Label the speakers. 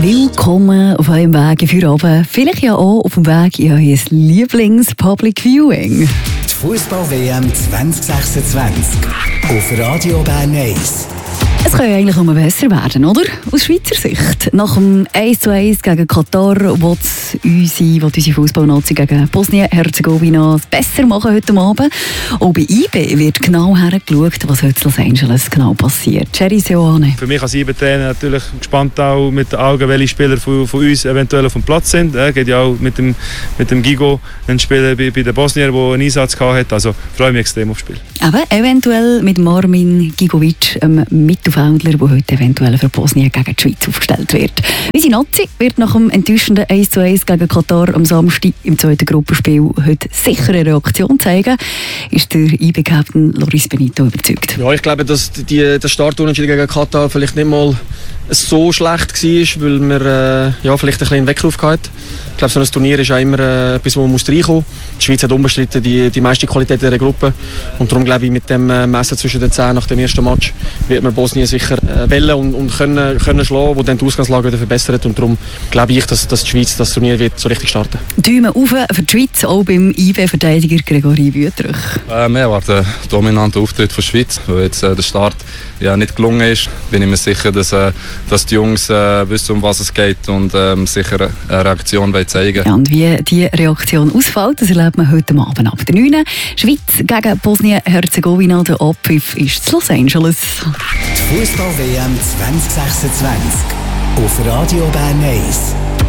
Speaker 1: Willkommen auf eurem Weg in Feierabend. Vielleicht ja auch auf dem Weg in euer Lieblings-Public Viewing.
Speaker 2: Die Fußball-WM 2026 auf Radio Bern 1.
Speaker 1: Es kann ja eigentlich immer besser werden, oder? Aus Schweizer Sicht. Nach dem 1:1 gegen Katar will unsere Fußballnazi gegen Bosnien-Herzegowina besser machen heute Abend. Auch bei IB wird genau hergeschaut, was heute in Los Angeles genau passiert. Jerry Seoane.
Speaker 3: Für mich als IB-Trainer natürlich gespannt auch mit den Augen, welche Spieler von uns eventuell auf dem Platz sind. Es geht ja auch mit dem Gigo, ein Spieler bei den Bosniern, der einen Einsatz hatte. Also freue mich extrem aufs Spiel.
Speaker 1: Aber eventuell mit Marmin Gigovic, Mittelfeldler, der heute eventuell für Bosnien gegen die Schweiz aufgestellt wird. Unsere Nazi wird nach dem enttäuschenden 1:1 gegen Katar am Samstag im zweiten Gruppenspiel heute sicher eine Reaktion zeigen. Ist der IB-Captain Loris Benito überzeugt?
Speaker 4: Ja, ich glaube, dass der Startunentschied gegen Katar vielleicht nicht mal so schlecht war, weil wir vielleicht ein bisschen einen Weckruf hatten. Ich glaube, so ein Turnier ist auch immer etwas, wo man reinkommen muss. Die Schweiz hat unbestritten die meiste Qualität in der Gruppe. Und darum glaube ich, mit dem Messen zwischen den Zähnen nach dem ersten Match wird man Bosnien sicher wählen und können schlagen, wo dann die Ausgangslage wieder verbessert. Und darum glaube ich, dass die Schweiz das Turnier wird so richtig starten.
Speaker 1: Daumen auf für die Schweiz, auch beim IB-Verteidiger Gregory Wüthrich.
Speaker 5: Wir erwarten einen dominanten Auftritt von der Schweiz. Weil jetzt der Start nicht gelungen ist, bin ich mir sicher, dass die Jungs wissen, um was es geht und sicher eine Reaktion zeigen.
Speaker 1: Ja, und wie die Reaktion ausfällt, das erlebt man heute Abend ab der 9. Schweiz gegen Bosnien-Herzegowina. Der Abpfiff ist in Los Angeles.
Speaker 2: Die Fußball-WM 2026 auf Radio Bern 1.